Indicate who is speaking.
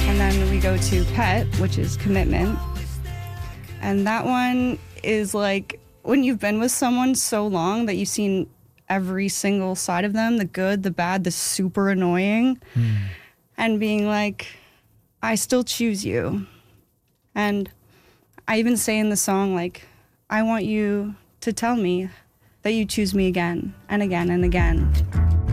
Speaker 1: And then we go to Pet, which is commitment. And that one is like when you've been with someone so long that you've seen every single side of them, the good, the bad, the super annoying, and being like, I still choose you. And I even say in the song, like, I want you to tell me that you choose me again and again and again.